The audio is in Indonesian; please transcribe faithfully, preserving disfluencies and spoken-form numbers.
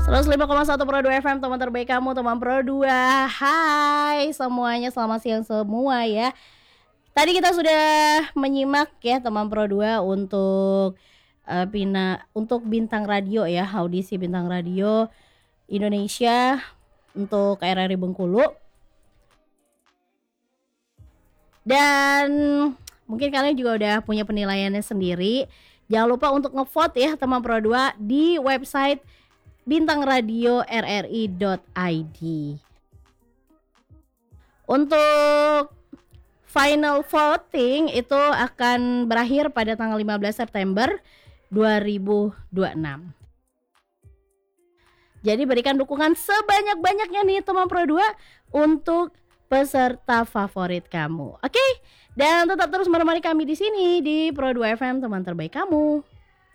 seratus lima koma satu Pro dua F M, teman terbaik kamu, teman Pro dua. Hai semuanya, selamat siang semua ya. Tadi kita sudah menyimak ya teman Pro dua untuk uh, pina untuk bintang radio ya, audisi bintang radio Indonesia untuk K R R I Bengkulu. Dan mungkin kalian juga udah punya penilaiannya sendiri. Jangan lupa untuk ngevote ya teman Pro dua di website bintang radio r r i dot i d. Untuk final voting itu akan berakhir pada tanggal lima belas September dua ribu dua puluh enam. Jadi berikan dukungan sebanyak-banyaknya nih teman Pro dua untuk peserta favorit kamu. Oke? Dan tetap terus menemani kami di sini di Pro dua F M, teman terbaik kamu.